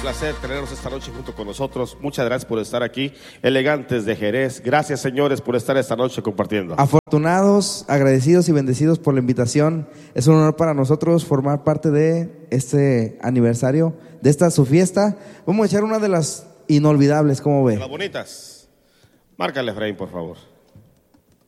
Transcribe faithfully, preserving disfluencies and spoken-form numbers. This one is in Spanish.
placer tenerlos esta noche junto con nosotros. Muchas gracias por estar aquí. Elegantes de Jerez. Gracias, señores, por estar esta noche compartiendo. Afortunados, agradecidos y bendecidos por la invitación. Es un honor para nosotros formar parte de este aniversario, de esta su fiesta. Vamos a echar una de las inolvidables, ¿cómo ve? Las bonitas. Márcale, Efraín, por favor.